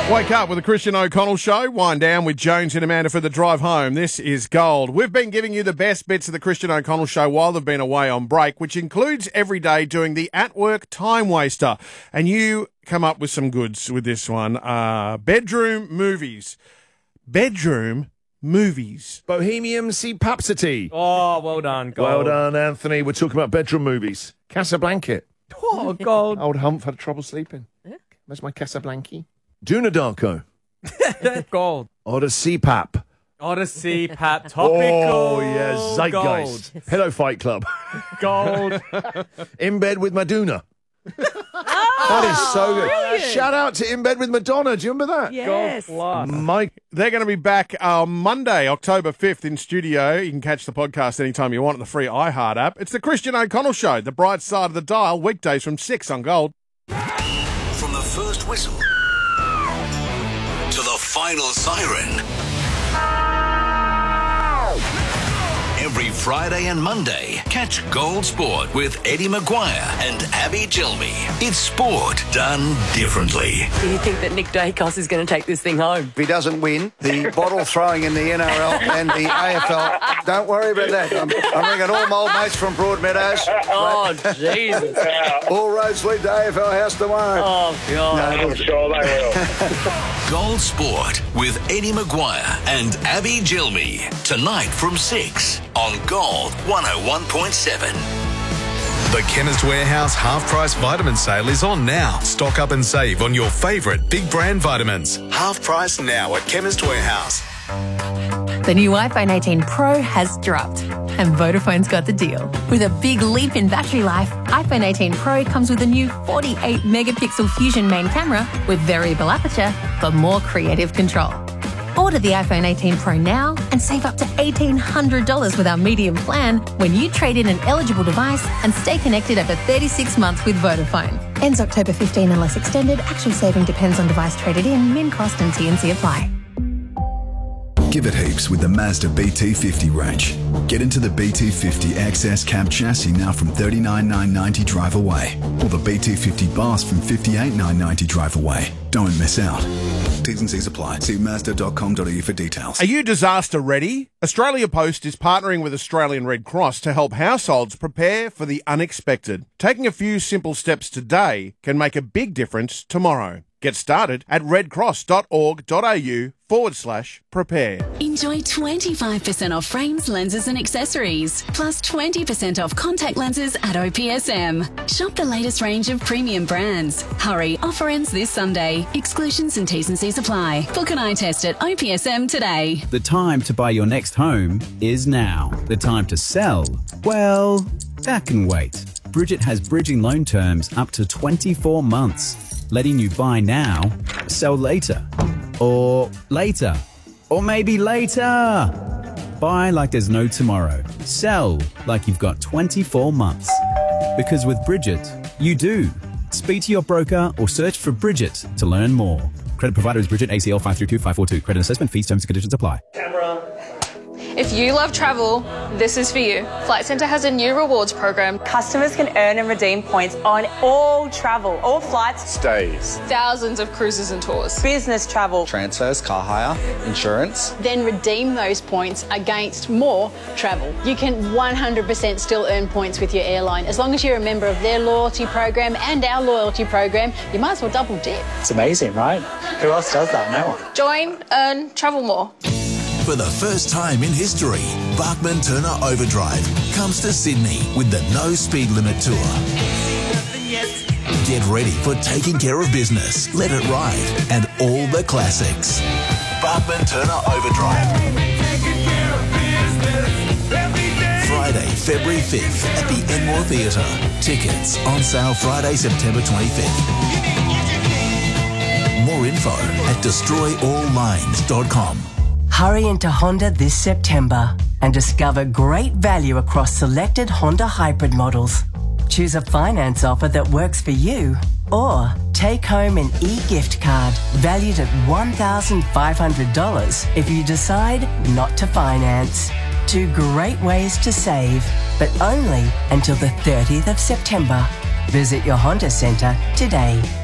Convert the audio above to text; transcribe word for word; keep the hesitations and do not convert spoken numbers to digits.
Wake up with the Christian O'Connell Show. Wind down with Jones and Amanda for the drive home. This is Gold. We've been giving you the best bits of the Christian O'Connell Show while they've been away on break, which includes every day doing the at-work time waster. And you come up with some goods with this one. Uh, bedroom movies. Bedroom movies. Bohemian Rhapsody. Oh, well done, Gold. Well done, Anthony. We're talking about bedroom movies. Casablanca. Oh, Gold. Old Humph had trouble sleeping. Yeah. Where's my Casablanca? Duna Darko. Gold. Odyssey Pap. Odyssey Pap. Topical. Oh, yeah. Zeitgeist. Gold. Hello, Fight Club. Gold. In Bed with Madonna. That is so good. Brilliant. Shout out to In Bed with Madonna. Do you remember that? Yes. Gold plus. Mike. They're going to be back uh, Monday, October fifth in studio. You can catch the podcast anytime you want on the free iHeart app. It's the Christian O'Connell Show, the bright side of the dial, weekdays from six on Gold. From the first whistle to the final siren. Every Friday and Monday, catch Gold Sport with Eddie Maguire and Abby Gilmy. It's sport done differently. Do you think that Nick Dacos is going to take this thing home? If he doesn't win the bottle throwing in the N R L and the A F L, don't worry about that. I'm, I'm bringing all my old mates from Broadmeadows. Oh, Jesus. All roads lead to A F L House tomorrow. Oh, God. I'm sure they will. Gold Sport with Eddie Maguire and Abby Gilmy. Tonight from six on Gold one oh one point seven. The Chemist Warehouse half-price vitamin sale is on now. Stock up and save on your favourite big brand vitamins. Half price now at Chemist Warehouse. The new iPhone eighteen Pro has dropped, and Vodafone's got the deal. With a big leap in battery life, iPhone eighteen Pro comes with a new forty-eight megapixel Fusion main camera with variable aperture for more creative control. Order the iPhone eighteen Pro now and save up to eighteen hundred dollars with our medium plan when you trade in an eligible device and stay connected over thirty-six months with Vodafone. Ends October fifteenth unless extended. Actual saving depends on device traded in. Min cost and T N C apply. Give it heaps with the Mazda B T fifty range. Get into the B T fifty X S cab chassis now from thirty-nine thousand nine hundred ninety drive away, or the B T fifty Bars from fifty-eight thousand nine hundred ninety drive away. Don't miss out. T's and C's apply. See mazda dot com dot a u for details. Are you disaster ready? Australia Post is partnering with Australian Red Cross to help households prepare for the unexpected. Taking a few simple steps today can make a big difference tomorrow. Get started at redcross.org.au forward slash prepare. Enjoy twenty-five percent off frames, lenses and accessories, plus twenty percent off contact lenses at O P S M. Shop the latest range of premium brands. Hurry, offer ends this Sunday. Exclusions and T's and C's apply. Book an eye test at O P S M today. The time to buy your next home is now. The time to sell, well, that can wait. Bridget has bridging loan terms up to twenty-four months. Letting you buy now, sell later, or later, or maybe later. Buy like there's no tomorrow. Sell like you've got twenty-four months. Because with Bridget, you do. Speak to your broker or search for Bridget to learn more. Credit provider is Bridget, A C L five three two five four two. Credit assessment fees, terms and conditions apply. Camera. If you love travel, this is for you. Flight Centre has a new rewards program. Customers can earn and redeem points on all travel, all flights, Stays. Thousands of cruises and tours. business travel, Transfers, car hire, insurance. Then redeem those points against more travel. You can one hundred percent still earn points with your airline. As long as you're a member of their loyalty program and our loyalty program, you might as well double dip. It's amazing, right? Who else does that? No one. Join, earn, travel more. For the first time in history, Bachman Turner Overdrive comes to Sydney with the No Speed Limit Tour. Get ready for taking care of business, let it ride, and all the classics. Bachman Turner Overdrive. Friday, February fifth at the Enmore Theatre. Tickets on sale Friday, September twenty-fifth. More info at destroy all lines dot com. Hurry into Honda this September and discover great value across selected Honda hybrid models. Choose a finance offer that works for you, or take home an e-gift card valued at one thousand five hundred dollars if you decide not to finance. Two great ways to save, but only until the thirtieth of September. Visit your Honda Centre today.